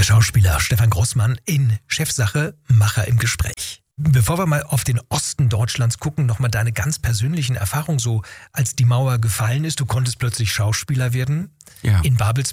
Schauspieler Stefan Grossmann in Chefsache, Macher im Gespräch. Bevor wir mal auf den Osten Deutschlands gucken, nochmal deine ganz persönlichen Erfahrungen so, als die Mauer gefallen ist, du konntest plötzlich Schauspieler werden. Ja. In Babelsberg